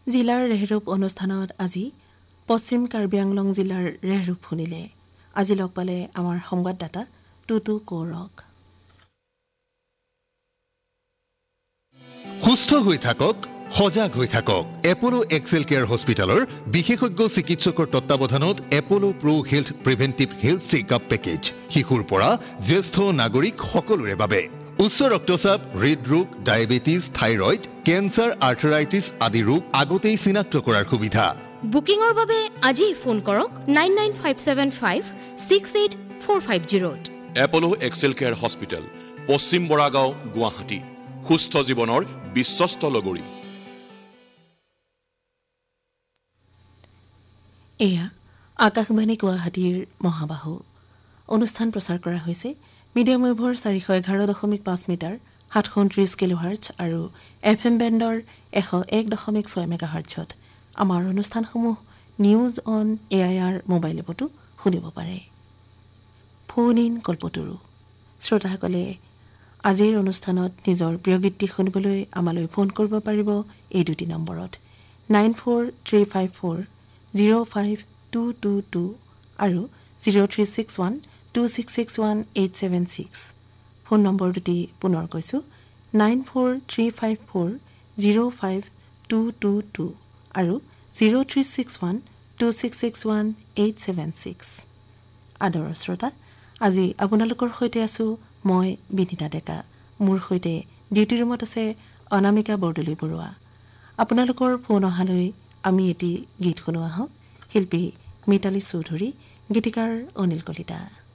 জিলাৰ ৰেহৰূপ অনুষ্ঠানত আজি পশ্চিম কাৰ্বি আংলং জিলাৰ ৰেহৰূপ শুনিলে। আজি লগ পালে আমাৰ সংবাদদাতা টুটু কৌৰক। সুস্থ হৈ থাকক, সজাগ হৈ থাকক। এপলো এক্সেল কেয়াৰ হস্পিটেলৰ বিশেষজ্ঞ চিকিৎসকৰ তত্বাৱধানত এপলো pro health প্ৰিভেন্টিভ health checkup package শিশুৰ পৰা জ্যেষ্ঠ নাগৰিক সকলোৰে বাবে। উচ্চ ৰক্তচাপ, হৃদৰোগ, ডায়েবেটিছ, থাইৰয়ড, কেঞ্চাৰ, আৰ্থৰাইটিছ আদি ৰোগ আগতেই চিনাক্ত কৰাৰ সুবিধা। বুকিঙৰ বাবে আজি ফোন কৰক 9957568450। এপলো এক্সেল কেয়াৰ হস্পিটেল, পশ্চিম বৰাগাঁও, গুৱাহাটী। সুস্থ জীৱনৰ বিশ্বস্ত লগৰী। এয়া আকাশবাণী গুৱাহাটীৰ মহাবাহু অনুষ্ঠান প্ৰচাৰ কৰা হৈছে মিডিয়াম ৱেভৰ 411.5 মিটাৰ 729 কিলোহাৰ্টজ আৰু FM বেণ্ডৰ 101.6 মেগাহাৰ্টজত। আমাৰ অনুষ্ঠানসমূহ নিউজ অন AIR মোবাইল এপতো শুনিব পাৰে। ফোন ইন কল্পতৰু শ্ৰোতাসকলে আজিৰ অনুষ্ঠানত নিজৰ প্ৰিয় গীতটি শুনিবলৈ আমালৈ ফোন কৰিব পাৰিব এই দুটি নম্বৰত 9435405222 আৰু 036126618676। ফোন নম্বৰ দুটি পুনৰ কৈছোঁ 9435405222 আৰু 036126618676। আদৰৰ শ্ৰোতা, আজি আপোনালোকৰ সৈতে আছোঁ মই বিনীতা ডেকা। মোৰ সৈতে ডিউটি ৰুমত আছে অনামিকা বৰদলৈ বৰুৱা। আপোনালোকৰ ফোন অহালৈ আমি এটি গীত শুনো আহক। শিল্পী মিতালী চৌধুৰী, গীতিকাৰ অনিল কলিতা।